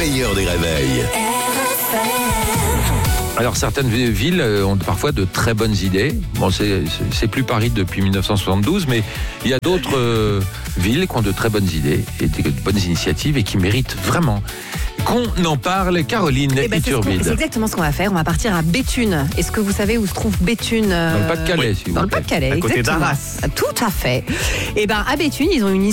meilleur des réveils. Alors certaines villes ont parfois de très bonnes idées. Bon, c'est plus Paris depuis 1972, mais il y a d'autres villes qui ont de très bonnes idées et de bonnes initiatives et qui méritent vraiment qu'on en parle. Caroline Iturbide. C'est exactement ce qu'on va faire. On va partir à Béthune. Est-ce que vous savez où se trouve Béthune? Dans le Pas-de-Calais, si vous Dans le plaît. Pas-de-Calais, À côté exactement. d'Arras. Tout à fait. Et ben à Béthune, ils ont une